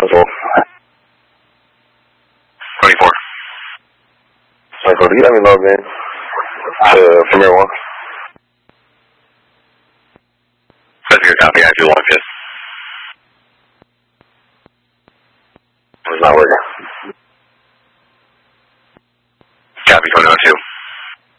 Roswell. 24. Michael, do you let me log in to Premier 1? Says your copy, I do logged in. It's not working.